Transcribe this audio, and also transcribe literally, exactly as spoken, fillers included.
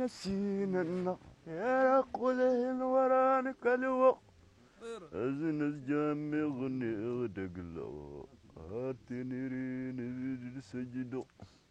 نسينا يا قوله ورانك الوقت أزنز جامي غني غدقلو هاتني رين سجدو